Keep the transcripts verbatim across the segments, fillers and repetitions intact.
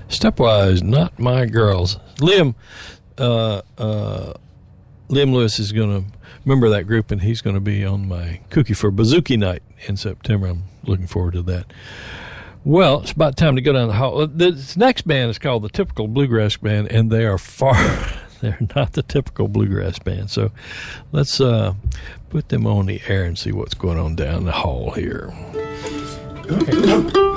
Stepwise, Not My Girls. Liam, uh, uh, Liam Lewis is going to remember that group, and he's going to be on my Kooky for Bouzouki night in September. I'm looking forward to that. Well, it's about time to go down the hall. This next band is called the Typical Bluegrass Band, and they are far, they're not the typical bluegrass band. So let's uh, put them on the air and see what's going on down the hall here. Okay.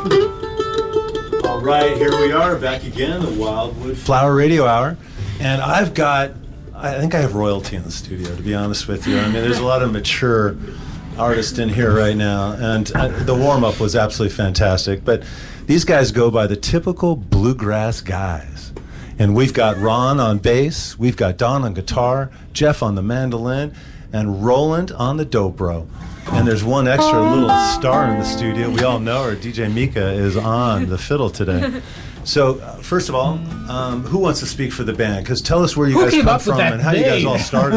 All right, here we are back again, the Wildwood Flower Radio Hour. And I've got, I think I have royalty in the studio, to be honest with you. I mean, there's a lot of mature artist in here right now, and uh, the warm-up was absolutely fantastic, but these guys go by the Typical Bluegrass Guys, and we've got Ron on bass, we've got Don on guitar, Jeff on the mandolin, and Roland on the dobro, and there's one extra little star in the studio. We all know her. D J Mika is on the fiddle today. So, uh, first of all, um, who wants to speak for the band? Because tell us where you who guys come from and how name? You guys all started.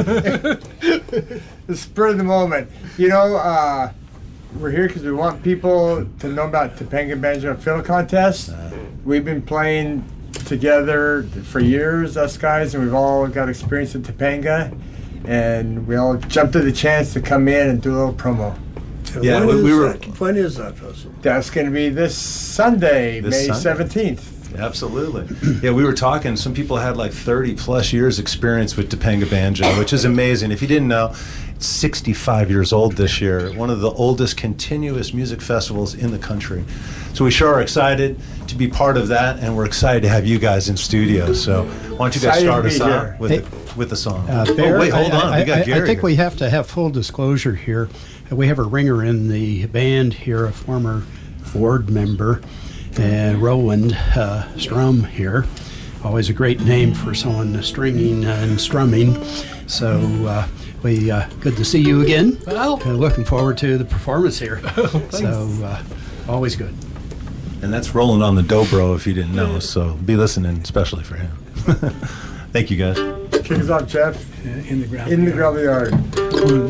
The spur of the moment. You know, uh, we're here because we want people to know about Topanga Banjo and Fiddle Contest. Uh, We've been playing together for years, us guys, and we've all got experience at Topanga. And we all jumped at the chance to come in and do a little promo. Yeah, when, we is were. that, when is that festival? That's going to be this Sunday, This May Sunday. seventeenth. Absolutely. Yeah, we were talking. Some people had like thirty plus years experience with Topanga Banjo, which is amazing. If you didn't know, it's sixty-five years old this year. One of the oldest continuous music festivals in the country. So we sure are excited to be part of that, and we're excited to have you guys in studio. So why don't you guys Excited start to us be out here. with, Hey. the, with the song. Uh, oh, Bear, wait, hold I, on. I, We got I, Gary I think here. we have to have full disclosure here. Uh, We have a ringer in the band here, a former board member, uh, Roland uh, Strum here. Always a great name for someone stringing and strumming. So uh, we uh, good to see you again. Well. Uh, looking forward to the performance here. So uh, always good. And that's Roland on the dobro, if you didn't know. So be listening, especially for him. Thank you, guys. Kick us off, Jeff. In the ground. In the gravel yard.